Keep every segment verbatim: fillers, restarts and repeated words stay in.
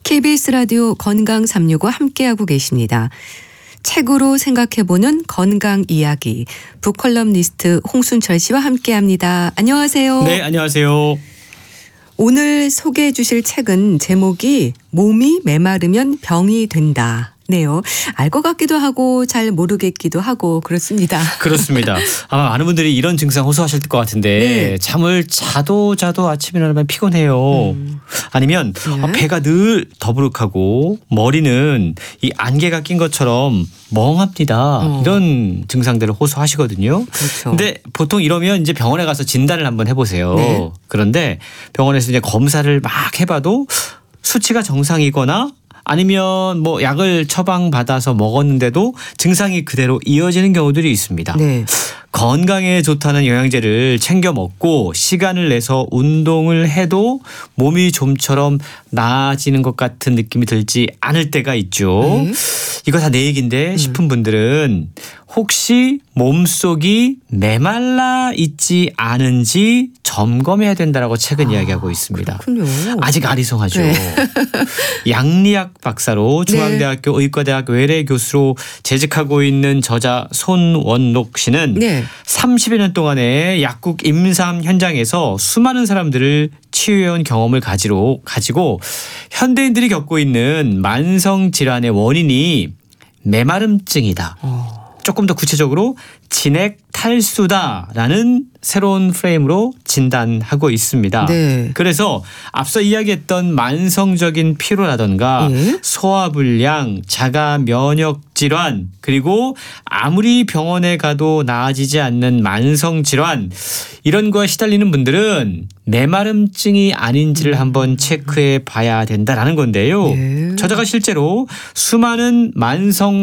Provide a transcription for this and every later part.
케이비에스 라디오 건강 삼육오 함께하고 계십니다. 책으로 생각해보는 건강 이야기, 북컬럼니스트 홍순철 씨와 함께합니다. 안녕하세요. 네, 안녕하세요. 오늘 소개해 주실 책은 제목이 몸이 메마르면 병이 된다. 네요. 알 것 같기도 하고 잘 모르겠기도 하고 그렇습니다. 그렇습니다. 아마 많은 분들이 이런 증상 호소하실 것 같은데 네. 잠을 자도 자도 아침에 일어나면 피곤해요. 음. 아니면 네. 배가 늘 더부룩하고 머리는 이 안개가 낀 것처럼 멍합니다. 어. 이런 증상들을 호소하시거든요. 그렇죠. 근데 보통 이러면 이제 병원에 가서 진단을 한번 해보세요. 네. 그런데 병원에서 이제 검사를 막 해봐도 수치가 정상이거나 아니면 뭐 약을 처방받아서 먹었는데도 증상이 그대로 이어지는 경우들이 있습니다. 네. 건강에 좋다는 영양제를 챙겨 먹고 시간을 내서 운동을 해도 몸이 좀처럼 나아지는 것 같은 느낌이 들지 않을 때가 있죠. 네. 이거 다 내 얘기인데 싶은 분들은 혹시 몸속이 메말라 있지 않은지 점검해야 된다라고 최근 아, 이야기하고 있습니다. 그렇군요. 아직 아리송하죠. 네. 양리학 박사로 중앙대학교 네. 의과대학 외래 교수로 재직하고 있는 저자 손원록 씨는 네. 삼십여 년 동안의 약국 임상 현장에서 수많은 사람들을 치유해온 경험을 가지로, 가지고 현대인들이 겪고 있는 만성 질환의 원인이 메마름증이다. 어. 조금 더 구체적으로 진액 탈수다라는 새로운 프레임으로 진단하고 있습니다. 네. 그래서 앞서 이야기했던 만성적인 피로라든가 네. 소화불량, 자가 면역 질환 그리고 아무리 병원에 가도 나아지지 않는 만성 질환 이런 거에 시달리는 분들은 메마름증이 아닌지를 한번 체크해 봐야 된다라는 건데요. 네. 저자가 실제로 수많은 만성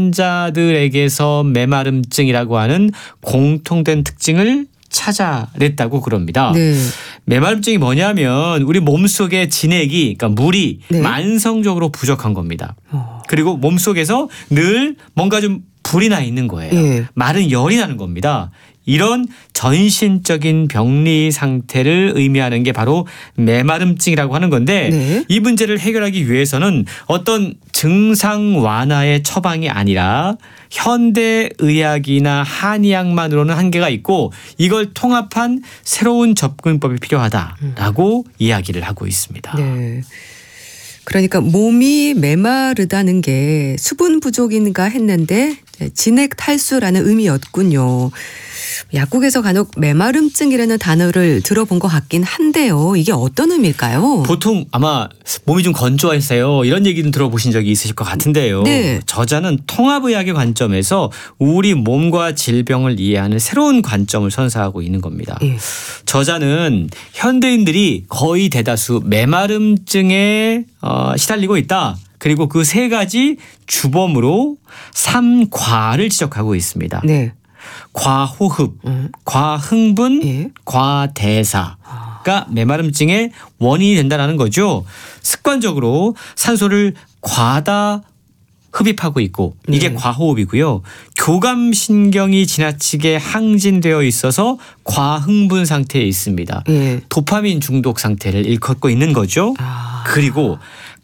환자들에게서 메마름증이라고 하는 공통된 특징을 찾아냈다고 그럽니다. 네. 메마름증이 뭐냐면 우리 몸속의 진액이 그러니까 물이 네. 만성적으로 부족한 겁니다. 어. 그리고 몸속에서 늘 뭔가 좀 불이 나 있는 거예요. 네. 마른 열이 나는 겁니다. 이런 전신적인 병리 상태를 의미하는 게 바로 메마름증이라고 하는 건데 네. 이 문제를 해결하기 위해서는 어떤 증상 완화의 처방이 아니라 현대의학이나 한의학만으로는 한계가 있고 이걸 통합한 새로운 접근법이 필요하다라고 음. 이야기를 하고 있습니다. 네. 그러니까 몸이 메마르다는 게 수분 부족인가 했는데 진액 탈수라는 의미였군요. 약국에서 간혹 메마름증이라는 단어를 들어본 것 같긴 한데요. 이게 어떤 의미일까요? 보통 아마 몸이 좀 건조해서요. 이런 얘기는 들어보신 적이 있으실 것 같은데요. 네. 저자는 통합의학의 관점에서 우리 몸과 질병을 이해하는 새로운 관점을 선사하고 있는 겁니다. 네. 저자는 현대인들이 거의 대다수 메마름증에 어, 시달리고 있다. 그리고 그 세 가지 주범으로 삼과를 지적하고 있습니다. 네. 과호흡, 음. 과흥분, 예. 과대사가 메마름증의 원인이 된다는 거죠. 습관적으로 산소를 과다 흡입하고 있고 이게 네. 과호흡이고요. 교감신경이 지나치게 항진되어 있어서 과흥분 상태에 있습니다. 예. 도파민 중독 상태를 일컫고 있는 거죠. 아. 그리고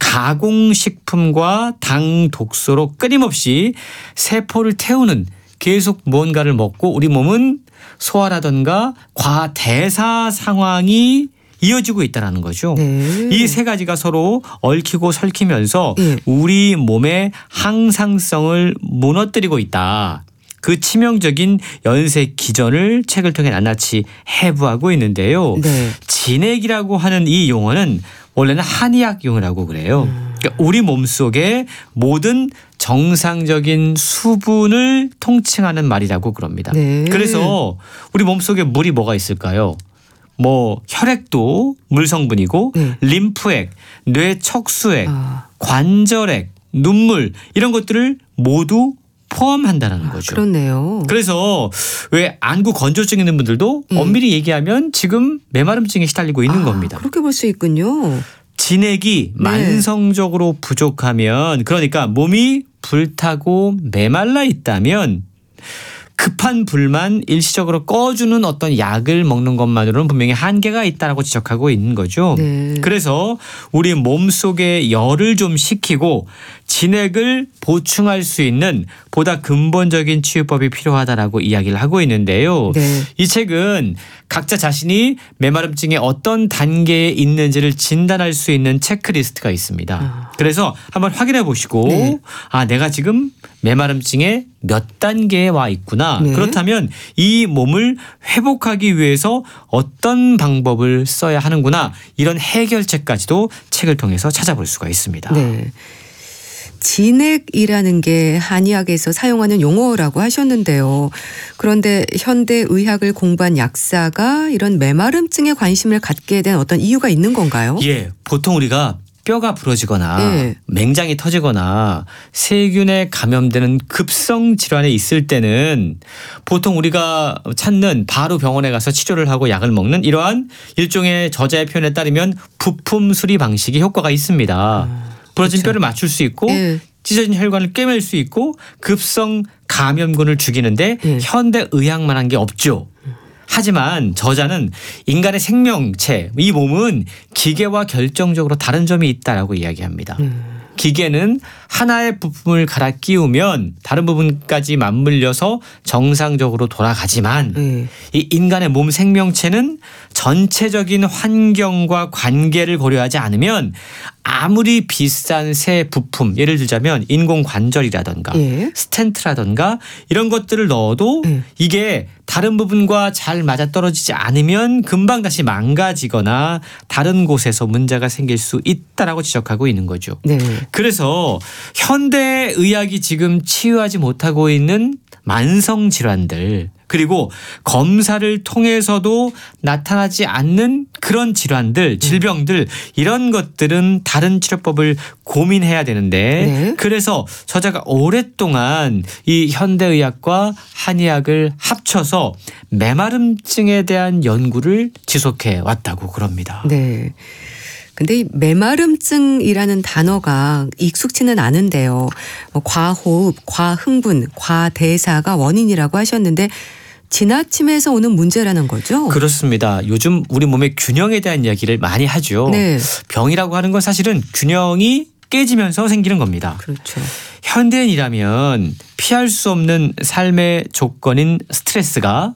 가공식품과 당 독소로 끊임없이 세포를 태우는 계속 무언가를 먹고 우리 몸은 소화라든가 과대사 상황이 이어지고 있다는 거죠. 네. 이 세 가지가 서로 얽히고 설키면서 네. 우리 몸의 항상성을 무너뜨리고 있다. 그 치명적인 연쇄 기전을 책을 통해 낱낱이 해부하고 있는데요. 네. 진액이라고 하는 이 용어는 원래는 한의학 용어라고 그래요. 음. 그러니까 우리 몸속의 모든 정상적인 수분을 통칭하는 말이라고 그럽니다. 네. 그래서 우리 몸속에 물이 뭐가 있을까요? 뭐 혈액도 물 성분이고 네. 림프액, 뇌 척수액, 아. 관절액, 눈물 이런 것들을 모두 포함한다는 아, 거죠. 그렇네요. 그래서 왜 안구 건조증 있는 분들도 음. 엄밀히 얘기하면 지금 메마름증에 시달리고 있는 아, 겁니다. 그렇게 볼 수 있군요. 진액이 네. 만성적으로 부족하면 그러니까 몸이 불타고 메말라 있다면 급한 불만 일시적으로 꺼주는 어떤 약을 먹는 것만으로는 분명히 한계가 있다라고 지적하고 있는 거죠. 네. 그래서 우리 몸속에 열을 좀 식히고 진액을 보충할 수 있는 보다 근본적인 치유법이 필요하다라고 이야기를 하고 있는데요. 네. 이 책은 각자 자신이 메마름증의 어떤 단계에 있는지를 진단할 수 있는 체크리스트가 있습니다. 아. 그래서 한번 확인해 보시고 네. 아 내가 지금 메마름증의 몇 단계에 와 있구나. 네. 그렇다면 이 몸을 회복하기 위해서 어떤 방법을 써야 하는구나. 이런 해결책까지도 책을 통해서 찾아볼 수가 있습니다. 네. 진액이라는 게 한의학에서 사용하는 용어라고 하셨는데요. 그런데 현대 의학을 공부한 약사가 이런 메마름증에 관심을 갖게 된 어떤 이유가 있는 건가요? 예, 보통 우리가 뼈가 부러지거나 네. 맹장이 터지거나 세균에 감염되는 급성 질환에 있을 때는 보통 우리가 찾는 바로 병원에 가서 치료를 하고 약을 먹는 이러한 일종의 저자의 표현에 따르면 부품 수리 방식이 효과가 있습니다. 음. 부러진 그렇죠. 뼈를 맞출 수 있고 예. 찢어진 혈관을 꿰맬 수 있고 급성 감염군을 죽이는데 예. 현대 의학만 한 게 없죠. 하지만 저자는 인간의 생명체, 이 몸은 기계와 결정적으로 다른 점이 있다라고 이야기합니다. 음. 기계는 하나의 부품을 갈아 끼우면 다른 부분까지 맞물려서 정상적으로 돌아가지만 네. 이 인간의 몸 생명체는 전체적인 환경과 관계를 고려하지 않으면 아무리 비싼 새 부품, 예를 들자면 인공관절이라든가 예. 스텐트라든가 이런 것들을 넣어도 예. 이게 다른 부분과 잘 맞아떨어지지 않으면 금방 다시 망가지거나 다른 곳에서 문제가 생길 수 있다라고 지적하고 있는 거죠. 네. 그래서 현대 의학이 지금 치유하지 못하고 있는 만성 질환들 그리고 검사를 통해서도 나타나지 않는 그런 질환들, 질병들 이런 것들은 다른 치료법을 고민해야 되는데 네. 그래서 저자가 오랫동안 이 현대의학과 한의학을 합쳐서 메마름증에 대한 연구를 지속해 왔다고 그럽니다. 네. 근데 이 메마름증이라는 단어가 익숙치는 않은데요. 뭐 과호흡, 과흥분, 과대사가 원인이라고 하셨는데 지나침에서 오는 문제라는 거죠? 그렇습니다. 요즘 우리 몸의 균형에 대한 이야기를 많이 하죠. 네. 병이라고 하는 건 사실은 균형이 깨지면서 생기는 겁니다. 그렇죠. 현대인이라면 피할 수 없는 삶의 조건인 스트레스가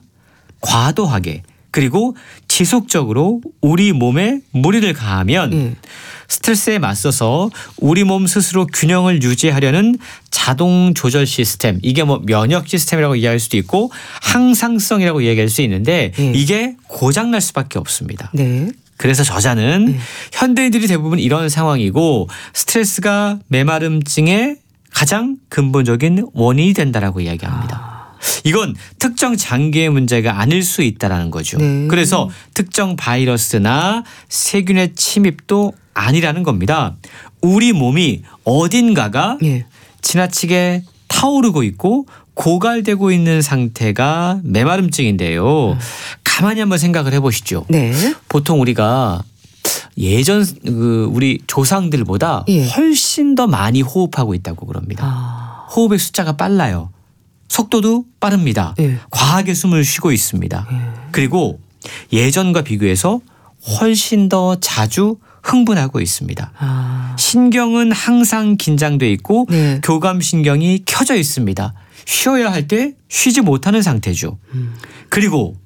과도하게 그리고 지속적으로 우리 몸에 무리를 가하면 네. 스트레스에 맞서서 우리 몸 스스로 균형을 유지하려는 자동 조절 시스템, 이게 뭐 면역 시스템이라고 이야기할 수도 있고 항상성이라고 이야기할 수 있는데 네. 이게 고장날 수밖에 없습니다. 네. 그래서 저자는 네. 현대인들이 대부분 이런 상황이고 스트레스가 메마름증의 가장 근본적인 원인이 된다라고 이야기합니다. 아. 이건 특정 장기의 문제가 아닐 수 있다라는 거죠. 네. 그래서 특정 바이러스나 세균의 침입도 아니라는 겁니다. 우리 몸이 어딘가가 예. 지나치게 타오르고 있고 고갈되고 있는 상태가 메마름증인데요. 음. 가만히 한번 생각을 해보시죠. 네. 보통 우리가 예전 그 우리 조상들보다 예. 훨씬 더 많이 호흡하고 있다고 그럽니다. 아. 호흡의 숫자가 빨라요. 속도도 빠릅니다. 예. 과하게 숨을 쉬고 있습니다. 예. 그리고 예전과 비교해서 훨씬 더 자주 흥분하고 있습니다. 아. 신경은 항상 긴장돼 있고 네. 교감신경이 켜져 있습니다. 쉬어야 할 때 쉬지 못하는 상태죠. 음. 그리고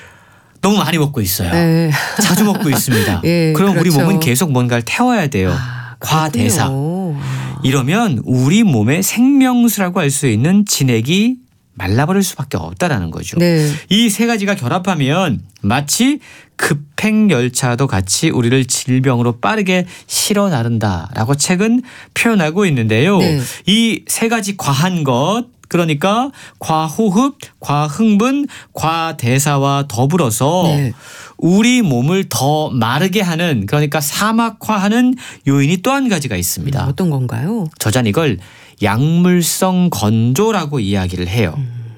너무 많이 먹고 있어요. 네. 자주 먹고 있습니다. 예, 그럼 우리 그렇죠. 몸은 계속 뭔가를 태워야 돼요. 아, 과대사. 그렇군요. 아. 이러면 우리 몸의 생명수라고 할 수 있는 진액이 말라버릴 수밖에 없다라는 거죠. 네. 이 세 가지가 결합하면 마치 급행열차도 같이 우리를 질병으로 빠르게 실어 나른다라고 책은 표현하고 있는데요. 네. 이 세 가지 과한 것 그러니까 과호흡, 과흥분, 과대사와 더불어서 네. 우리 몸을 더 마르게 하는 그러니까 사막화하는 요인이 또 한 가지가 있습니다. 어떤 건가요? 저자는 이걸 약물성 건조라고 이야기를 해요.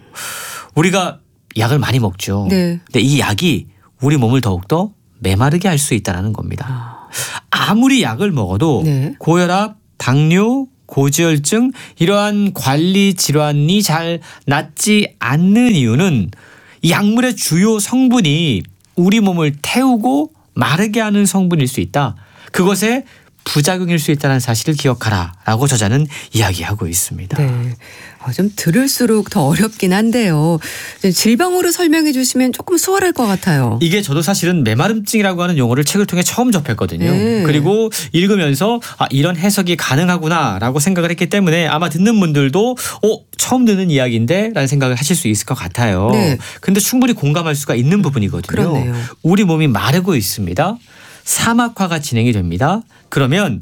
우리가 약을 많이 먹죠. 네. 근데 이 약이 우리 몸을 더욱더 메마르게 할 수 있다는 겁니다. 아. 아무리 약을 먹어도 네. 고혈압, 당뇨, 고지혈증 이러한 관리 질환이 잘 낫지 않는 이유는 이 약물의 주요 성분이 우리 몸을 태우고 마르게 하는 성분일 수 있다. 그것에 부작용일 수 있다는 사실을 기억하라라고 저자는 이야기하고 있습니다. 네. 좀 들을수록 더 어렵긴 한데요. 질병으로 설명해 주시면 조금 수월할 것 같아요. 이게 저도 사실은 메마름증이라고 하는 용어를 책을 통해 처음 접했거든요. 네. 그리고 읽으면서 아, 이런 해석이 가능하구나라고 생각을 했기 때문에 아마 듣는 분들도 어, 처음 듣는 이야기인데 라는 생각을 하실 수 있을 것 같아요. 네. 근데 충분히 공감할 수가 있는 부분이거든요. 그렇네요. 우리 몸이 마르고 있습니다. 사막화가 진행이 됩니다. 그러면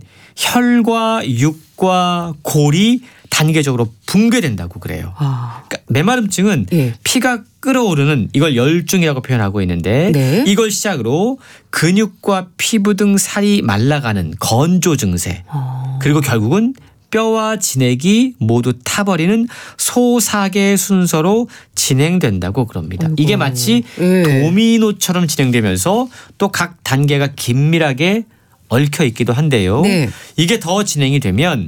혈과 육과 골이 단계적으로 붕괴된다고 그래요. 아. 그러니까 메마름증은 네. 피가 끓어오르는 이걸 열증이라고 표현하고 있는데 네. 이걸 시작으로 근육과 피부 등 살이 말라가는 건조 증세 아. 그리고 결국은 뼈와 진액이 모두 타버리는 소사계 순서로 진행된다고 그럽니다. 아이고. 이게 마치 네. 도미노처럼 진행되면서 또 각 단계가 긴밀하게 얽혀 있기도 한데요. 네. 이게 더 진행이 되면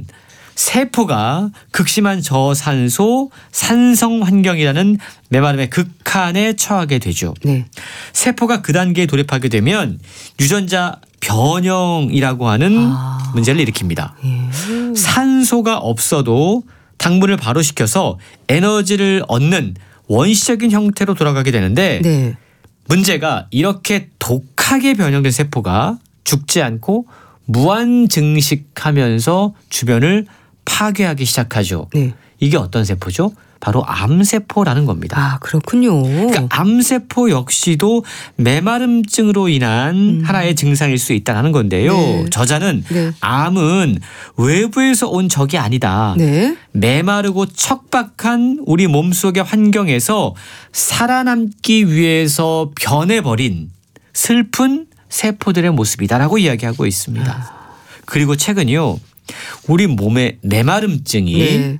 세포가 극심한 저산소 산성 환경이라는 메마름의 극한에 처하게 되죠. 네. 세포가 그 단계에 돌입하게 되면 유전자 변형이라고 하는 아. 문제를 일으킵니다. 예. 산소가 없어도 당분을 발효시켜서 에너지를 얻는 원시적인 형태로 돌아가게 되는데 네. 문제가 이렇게 독하게 변형된 세포가 죽지 않고 무한 증식하면서 주변을 파괴하기 시작하죠. 네. 이게 어떤 세포죠? 바로 암세포라는 겁니다. 아, 그렇군요. 그러니까 암세포 역시도 메마름증으로 인한 음. 하나의 증상일 수 있다는 건데요. 네. 저자는 네. 암은 외부에서 온 적이 아니다. 네. 메마르고 척박한 우리 몸속의 환경에서 살아남기 위해서 변해버린 슬픈 세포들의 모습이다라고 이야기하고 있습니다. 아. 그리고 최근요. 우리 몸의 메마름증이 네.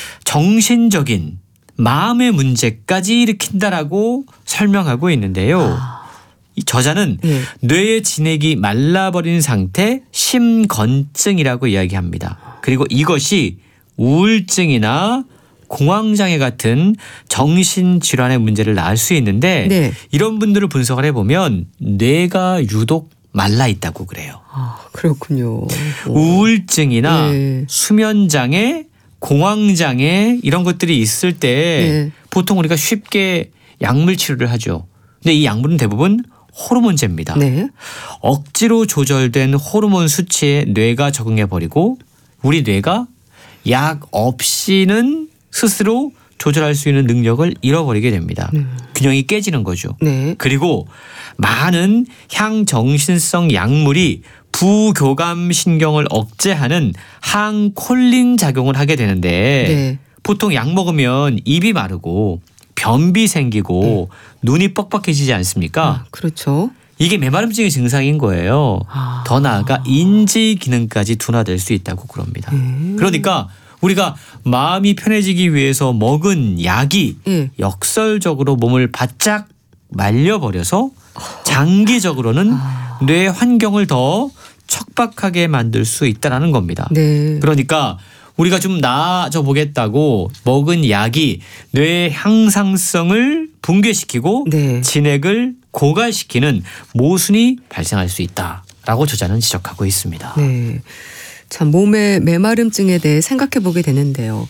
정신적인 마음의 문제까지 일으킨다라고 설명하고 있는데요. 아. 이 저자는 네. 뇌의 진액이 말라버린 상태 심건증이라고 이야기합니다. 그리고 이것이 우울증이나 공황장애 같은 정신질환의 문제를 낳을 수 있는데 네. 이런 분들을 분석을 해보면 뇌가 유독 말라 있다고 그래요. 아, 그렇군요. 우울증이나 네. 수면장애, 공황장애 이런 것들이 있을 때 네. 보통 우리가 쉽게 약물 치료를 하죠. 근데 이 약물은 대부분 호르몬제입니다. 네. 억지로 조절된 호르몬 수치에 뇌가 적응해버리고 우리 뇌가 약 없이는 스스로 조절할 수 있는 능력을 잃어버리게 됩니다. 네. 균형이 깨지는 거죠. 네. 그리고 많은 향정신성 약물이 부교감 신경을 억제하는 항콜린 작용을 하게 되는데 네. 보통 약 먹으면 입이 마르고 변비 생기고 네. 눈이 뻑뻑해지지 않습니까? 아, 그렇죠. 이게 메마름증의 증상인 거예요. 아. 더 나아가 인지 기능까지 둔화될 수 있다고 그럽니다. 네. 그러니까 우리가 마음이 편해지기 위해서 먹은 약이 네. 역설적으로 몸을 바짝 말려버려서 장기적으로는 아. 뇌 환경을 더 척박하게 만들 수 있다는 겁니다. 네. 그러니까 우리가 좀 나아져 보겠다고 먹은 약이 뇌의 향상성을 붕괴시키고 네. 진액을 고갈시키는 모순이 발생할 수 있다라고 저자는 지적하고 있습니다. 네. 참 몸의 메마름증에 대해 생각해 보게 되는데요.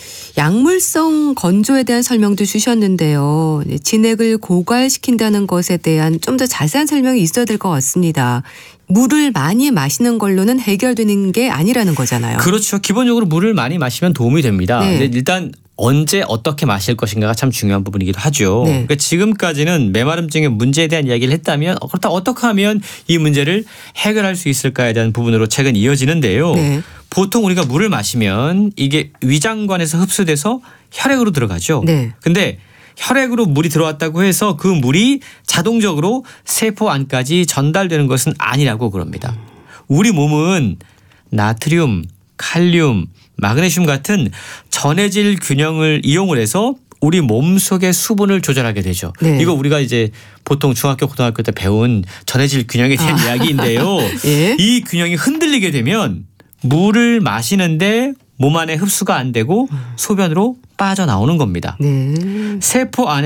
약물성 건조에 대한 설명도 주셨는데요. 진액을 고갈시킨다는 것에 대한 좀 더 자세한 설명이 있어야 될 것 같습니다. 물을 많이 마시는 걸로는 해결되는 게 아니라는 거잖아요. 그렇죠. 기본적으로 물을 많이 마시면 도움이 됩니다. 네. 근데 일단 언제 어떻게 마실 것인가가 참 중요한 부분이기도 하죠. 네. 그러니까 지금까지는 메마름증의 문제에 대한 이야기를 했다면 그렇다고 어떻게 하면 이 문제를 해결할 수 있을까에 대한 부분으로 책은 이어지는데요. 네. 보통 우리가 물을 마시면 이게 위장관에서 흡수돼서 혈액으로 들어가죠. 네. 근데 혈액으로 물이 들어왔다고 해서 그 물이 자동적으로 세포 안까지 전달되는 것은 아니라고 그럽니다. 우리 몸은 나트륨, 칼륨, 마그네슘 같은 전해질 균형을 이용을 해서 우리 몸속의 수분을 조절하게 되죠. 네. 이거 우리가 이제 보통 중학교, 고등학교 때 배운 전해질 균형에 대한 아. 이야기인데요. 예. 이 균형이 흔들리게 되면 물을 마시는데 몸 안에 흡수가 안 되고 소변으로 빠져나오는 겁니다. 네. 세포 안에